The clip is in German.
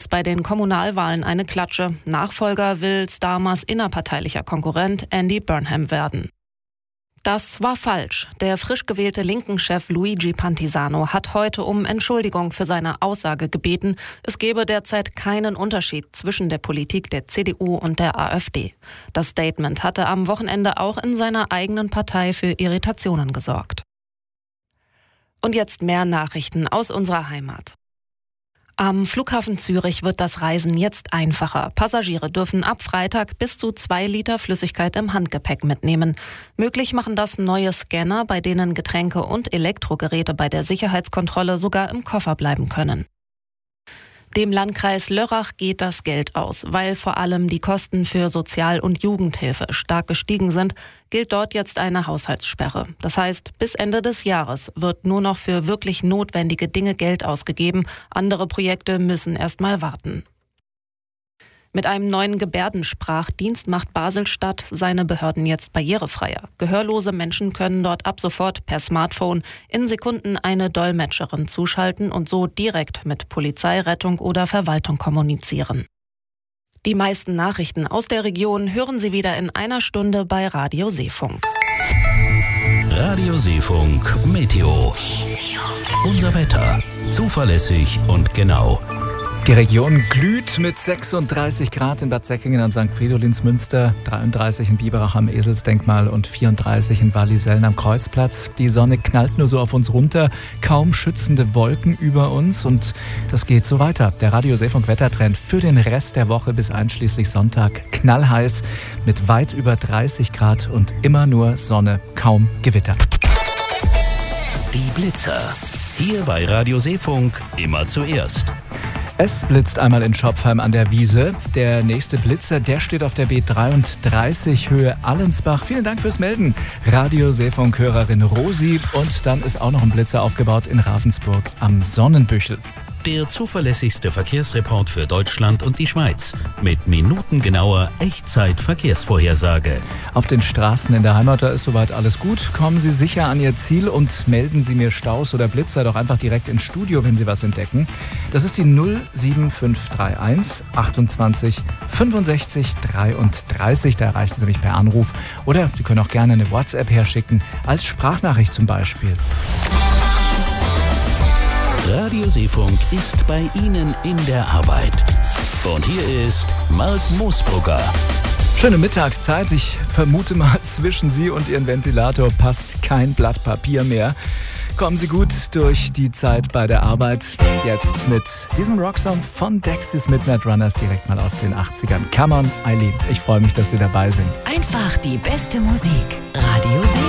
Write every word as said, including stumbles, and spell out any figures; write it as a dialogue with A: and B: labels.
A: bei den Kommunalwahlen eine Klatsche. Nachfolger will Starmers innerparteilicher Konkurrent Andy Burnham werden. Das war falsch. Der frisch gewählte Linken-Chef Luigi Pantisano hat heute um Entschuldigung für seine Aussage gebeten, es gebe derzeit keinen Unterschied zwischen der Politik der C D U und der AfD. Das Statement hatte am Wochenende auch in seiner eigenen Partei für Irritationen gesorgt. Und jetzt mehr Nachrichten aus unserer Heimat. Am Flughafen Zürich wird das Reisen jetzt einfacher. Passagiere dürfen ab Freitag bis zu zwei Liter Flüssigkeit im Handgepäck mitnehmen. Möglich machen das neue Scanner, bei denen Getränke und Elektrogeräte bei der Sicherheitskontrolle sogar im Koffer bleiben können. Dem Landkreis Lörrach geht das Geld aus. Weil vor allem die Kosten für Sozial- und Jugendhilfe stark gestiegen sind, gilt dort jetzt eine Haushaltssperre. Das heißt, bis Ende des Jahres wird nur noch für wirklich notwendige Dinge Geld ausgegeben. Andere Projekte müssen erst mal warten. Mit einem neuen Gebärdensprachdienst macht Basel-Stadt seine Behörden jetzt barrierefreier. Gehörlose Menschen können dort ab sofort per Smartphone in Sekunden eine Dolmetscherin zuschalten und so direkt mit Polizei, Rettung oder Verwaltung kommunizieren. Die meisten Nachrichten aus der Region hören Sie wieder in einer Stunde bei Radio Seefunk.
B: Radio Seefunk Meteo. Unser Wetter. Zuverlässig und genau.
C: Die Region glüht mit sechsunddreißig Grad in Bad Säckingen am Sankt Fridolins-Münster, dreiunddreißig in Biberach am Eselsdenkmal und vierunddreißig in Wallisellen am Kreuzplatz. Die Sonne knallt nur so auf uns runter, kaum schützende Wolken über uns und das geht so weiter. Der Radio Seefunk Wettertrend für den Rest der Woche bis einschließlich Sonntag knallheiß mit weit über dreißig Grad und immer nur Sonne, kaum Gewitter.
B: Die Blitzer. Hier bei Radio Seefunk immer zuerst.
C: Es blitzt einmal in Schopfheim an der Wiese. Der nächste Blitzer, der steht auf der B dreiunddreißig Höhe Allensbach. Vielen Dank fürs Melden, Radio Seefunk-Hörerin Rosi. Und dann ist auch noch ein Blitzer aufgebaut in Ravensburg am Sonnenbüchel.
B: Der zuverlässigste Verkehrsreport für Deutschland und die Schweiz. Mit minutengenauer Echtzeit-Verkehrsvorhersage.
C: Auf den Straßen in der Heimat, da ist soweit alles gut. Kommen Sie sicher an Ihr Ziel und melden Sie mir Staus oder Blitzer doch einfach direkt ins Studio, wenn Sie was entdecken. Das ist die null sieben fünf drei eins achtundzwanzig fünfundsechzig dreiunddreißig. Da erreichen Sie mich per Anruf. Oder Sie können auch gerne eine WhatsApp herschicken, als Sprachnachricht zum Beispiel.
B: Radio Seefunk ist bei Ihnen in der Arbeit. Und hier ist Marc Moosbrugger.
C: Schöne Mittagszeit. Ich vermute mal, zwischen Sie und Ihren Ventilator passt kein Blatt Papier mehr. Kommen Sie gut durch die Zeit bei der Arbeit. Jetzt mit diesem Rocksong von Dexys Midnight Runners direkt mal aus den achtzigern. Come on, Eileen. Ich freue mich, dass Sie dabei sind.
D: Einfach die beste Musik. Radio Seefunk.